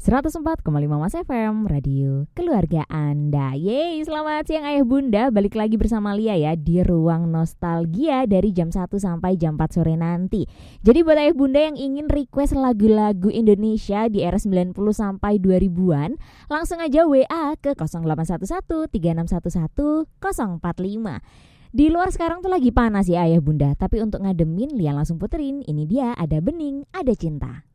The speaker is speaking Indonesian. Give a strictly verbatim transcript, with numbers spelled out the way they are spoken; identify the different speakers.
Speaker 1: seratus empat koma lima Mas F M, radio keluarga Anda. Yeay, selamat siang ayah bunda. Balik lagi bersama Lia ya di Ruang Nostalgia dari jam satu sampai jam empat sore nanti. Jadi buat ayah bunda yang ingin request lagu-lagu Indonesia di era sembilan puluh sampai dua ribuan, langsung aja W A ke nol delapan satu satu tiga enam satu satu nol empat lima. Di luar sekarang tuh lagi panas ya ayah bunda, tapi untuk ngademin Lia langsung puterin. Ini dia, ada Bening, ada Cinta.